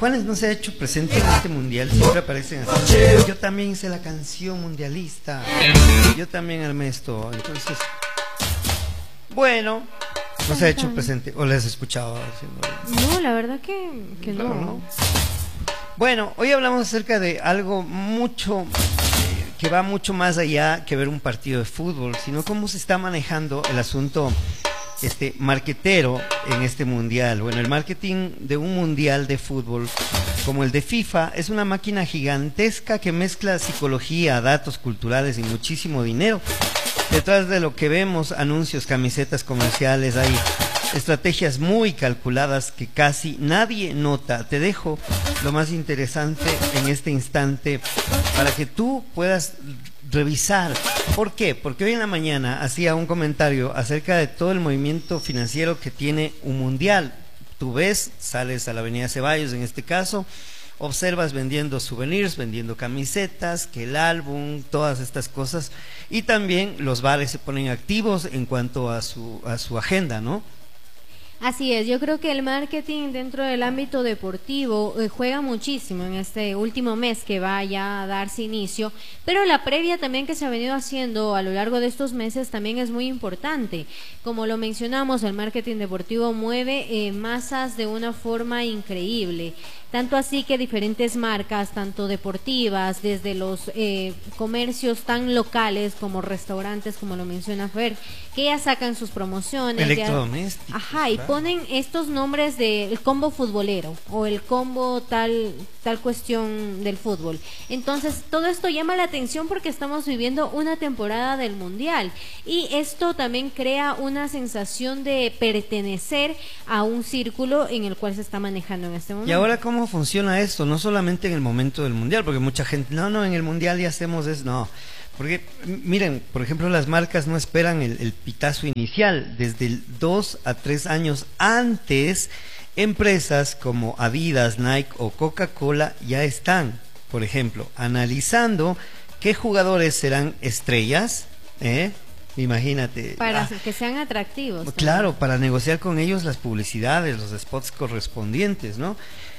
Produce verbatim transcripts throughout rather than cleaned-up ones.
Juanes no se ha hecho presente en este mundial, siempre aparecen así. Yo también hice la canción mundialista, yo también armé esto, entonces, bueno, no se ha hecho presente, o le has escuchado haciendo. No, la verdad que, que no. Claro, ¿no? Bueno, hoy hablamos acerca de algo mucho, eh, que va mucho más allá que ver un partido de fútbol, sino cómo se está manejando el asunto este marquetero en este mundial. Bueno, el marketing de un mundial de fútbol como el de FIFA es una máquina gigantesca que mezcla psicología, datos culturales y muchísimo dinero. Detrás de lo que vemos, anuncios, camisetas comerciales, hay estrategias muy calculadas que casi nadie nota. Te dejo lo más interesante en este instante para que tú puedas revisar. ¿Por qué? Porque hoy en la mañana hacía un comentario acerca de todo el movimiento financiero que tiene un mundial. Tú ves, sales a la avenida Ceballos en este caso, observas vendiendo souvenirs, vendiendo camisetas, que el álbum, todas estas cosas, y también los bares se ponen activos en cuanto a su, a su agenda, ¿no? Así es, yo creo que el marketing dentro del ámbito deportivo eh, juega muchísimo en este último mes que va ya a darse inicio, pero la previa también que se ha venido haciendo a lo largo de estos meses también es muy importante. Como lo mencionamos, el marketing deportivo mueve eh, masas de una forma increíble. Tanto así que diferentes marcas, tanto deportivas, desde los eh, comercios tan locales como restaurantes, como lo menciona Fer, que ya sacan sus promociones. Electrodomésticos. Ajá, y claro, ponen estos nombres del combo futbolero o el combo tal, tal cuestión del fútbol. Entonces, todo esto llama la atención porque estamos viviendo una temporada del Mundial y esto también crea una sensación de pertenecer a un círculo en el cual se está manejando en este momento. Y ahora, ¿cómo funciona esto? No solamente en el momento del mundial, porque mucha gente, no, no, en el mundial ya hacemos eso, no, porque miren, por ejemplo, las marcas no esperan el, el pitazo inicial, desde el dos a tres años antes, empresas como Adidas, Nike o Coca-Cola ya están, por ejemplo, analizando qué jugadores serán estrellas, ¿eh? Imagínate. Para ah, que sean atractivos. Claro, también, para negociar con ellos las publicidades, los spots correspondientes, ¿no?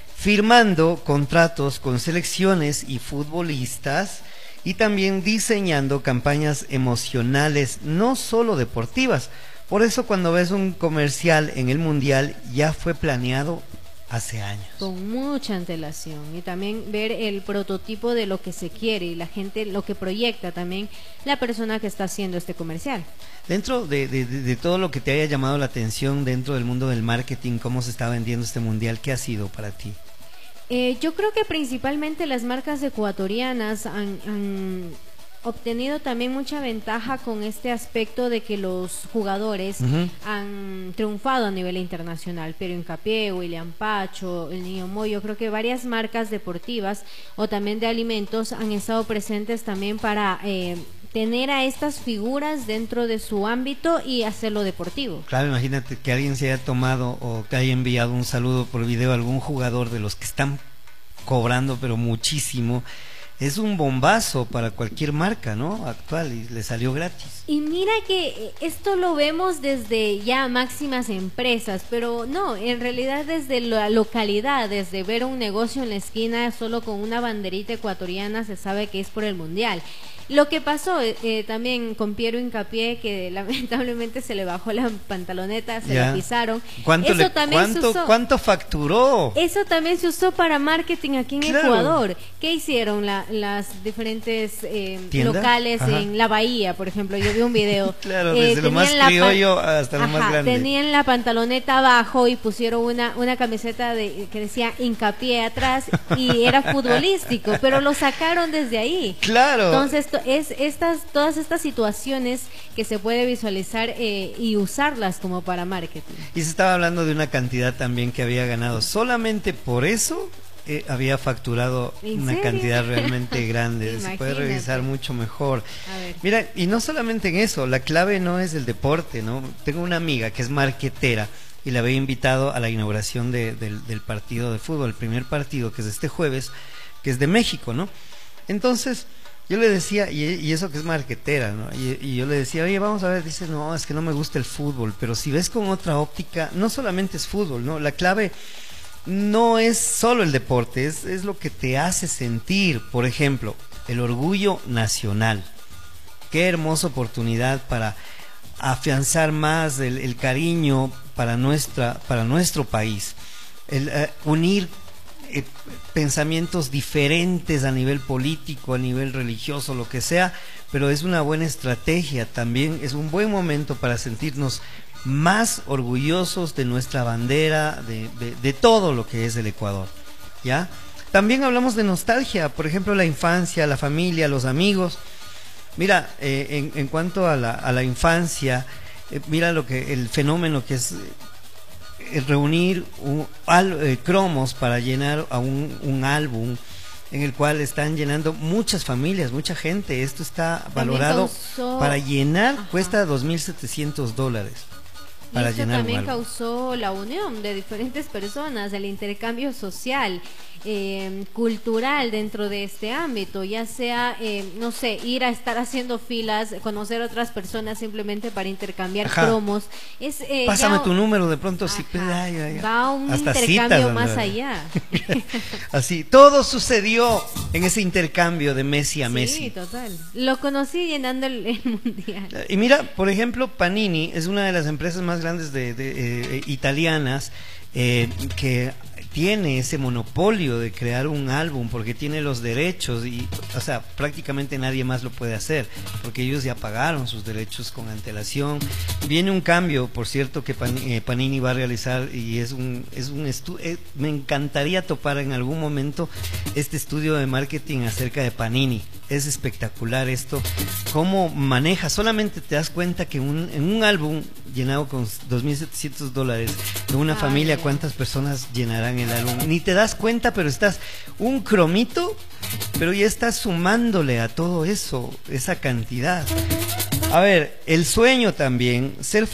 Firmando contratos con selecciones y futbolistas y también diseñando campañas emocionales, no solo deportivas. Por eso cuando ves un comercial en el mundial ya fue planeado hace años. con mucha antelación y también ver el prototipo de lo que se quiere y la gente lo que proyecta también la persona que está haciendo este comercial. Dentro de, de, de, de todo lo que te haya llamado la atención dentro del mundo del marketing, cómo se está vendiendo este mundial, ¿qué ha sido para ti? Eh, yo creo que principalmente las marcas ecuatorianas han, han obtenido también mucha ventaja con este aspecto de que los jugadores uh-huh. han triunfado a nivel internacional. Pero Hincapié, William Pacho, el Niño Moy, yo creo que varias marcas deportivas o también de alimentos han estado presentes también para eh, tener a estas figuras dentro de su ámbito y hacerlo deportivo. Claro, imagínate que alguien se haya tomado o que haya enviado un saludo por video a algún jugador de los que están cobrando pero muchísimo. Es un bombazo para cualquier marca, ¿no? Actual, y le salió gratis. Y mira que esto lo vemos desde ya máximas empresas, pero no, en realidad desde la localidad, desde ver un negocio en la esquina solo con una banderita ecuatoriana se sabe que es por el mundial. Lo que pasó eh, también con Piero Hincapié, que lamentablemente se le bajó la pantaloneta, se ya. la pisaron. ¿Cuánto, eso le, también cuánto, se usó, ¿Cuánto facturó? Eso también se usó para marketing aquí en claro. Ecuador. ¿Qué hicieron la, las diferentes eh, locales Ajá. en la bahía, por ejemplo? Yo vi un video. claro, desde eh, lo más criollo hasta lo Ajá, más grande. Tenían la pantaloneta abajo y pusieron una, una camiseta de, que decía Hincapié atrás y era futbolístico, pero lo sacaron desde ahí. Claro. Entonces, es estas todas estas situaciones que se puede visualizar eh, y usarlas como para marketing. Y se estaba hablando de una cantidad también que había ganado solamente por eso. Eh, había facturado una serio? cantidad realmente grande. Se puede revisar mucho mejor. Mira, y no solamente en eso, la clave no es el deporte, ¿no? Tengo una amiga que es marquetera y la había invitado a la inauguración de, del, del partido de fútbol, el primer partido que es este jueves, que es de México, ¿no? Entonces yo le decía, y, y eso que es marquetera, ¿no? Y, y yo le decía, oye, vamos a ver, dice, no, es que no me gusta el fútbol, pero si ves con otra óptica, no solamente es fútbol, ¿no? La clave no es solo el deporte, es, es lo que te hace sentir. Por ejemplo, el orgullo nacional. Qué hermosa oportunidad para afianzar más el, el cariño para nuestra, para nuestro país. El uh, unir eh, pensamientos diferentes a nivel político, a nivel religioso, lo que sea, pero es una buena estrategia también, es un buen momento para sentirnos más orgullosos de nuestra bandera, de, de, de todo lo que es el Ecuador, ¿ya? También hablamos de nostalgia, por ejemplo, la infancia, la familia, los amigos. Mira, eh, en, en cuanto a la, a la infancia, eh, mira lo que el fenómeno que es eh, reunir un, al, eh, cromos para llenar a un, un álbum en el cual están llenando muchas familias, mucha gente. Esto está valorado causó... para llenar, Ajá. cuesta dos mil setecientos dólares. Para y esto llenar también un álbum. causó la unión de diferentes personas, el intercambio social, eh, cultural dentro de este ámbito, ya sea, eh, no sé, ir a estar haciendo filas, conocer a otras personas simplemente para intercambiar Ajá. cromos. Es, eh, Pásame ya... tu número de pronto. Si, Ajá. ay, ay, ay. Va a un Hasta intercambio citas, más ¿verdad? allá. Así, todo sucedió en ese intercambio de Messi a Messi. Sí, total. Lo conocí llenando el, el mundial. Y mira, por ejemplo, Panini es una de las empresas más grandes de, de, eh, italianas eh, que tiene ese monopolio de crear un álbum porque tiene los derechos y, o sea, prácticamente nadie más lo puede hacer porque ellos ya pagaron sus derechos con antelación. Viene un cambio, por cierto, que Pan, eh, Panini va a realizar y es un es un estudio. Eh, me encantaría topar en algún momento este estudio de marketing acerca de Panini. Es espectacular esto, cómo maneja. Solamente te das cuenta que un, en un álbum llenado con dos mil setecientos dólares de una Ay, familia, ay. ¿cuántas personas llenarán el álbum? Ni te das cuenta, pero estás un cromito, pero ya estás sumándole a todo eso, esa cantidad. A ver, el sueño también, ser